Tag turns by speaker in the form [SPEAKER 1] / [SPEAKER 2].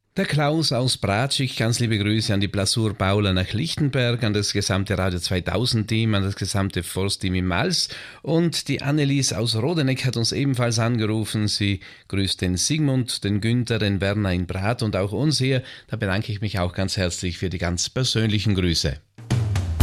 [SPEAKER 1] Der Klaus aus Bratschig, ganz liebe Grüße an die Blasur Bauler nach Lichtenberg, an das gesamte Radio 2000 Team, an das gesamte Forstteam im Mals, und die Annelies aus Rodeneck hat uns ebenfalls angerufen. Sie grüßt den Sigmund, den Günther, den Werner in Brat und auch uns hier. Da bedanke ich mich auch ganz herzlich für die ganz persönlichen Grüße.